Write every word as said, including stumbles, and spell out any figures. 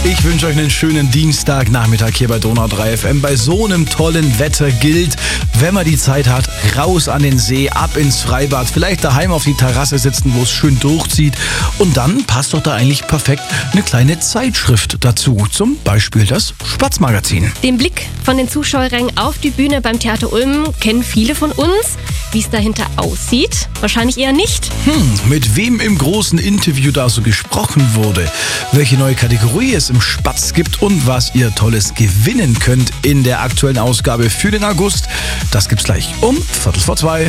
Ich wünsche euch einen schönen Dienstagnachmittag hier bei Donau drei F M. Bei so einem tollen Wetter gilt, wenn man die Zeit hat, raus an den See, ab ins Freibad, vielleicht daheim auf die Terrasse sitzen, wo es schön durchzieht. Und dann passt doch da eigentlich perfekt eine kleine Zeitschrift dazu, zum Beispiel das Spatz-Magazin. Den Blick von den Zuschauerrängen auf die Bühne beim Theater Ulm kennen viele von uns. Wie es dahinter aussieht, wahrscheinlich eher nicht. Hm, mit wem im großen Interview da so gesprochen wurde, welche neue Kategorie es im Spatz gibt und was ihr Tolles gewinnen könnt in der aktuellen Ausgabe für den August, das gibt's gleich um Viertel vor zwei.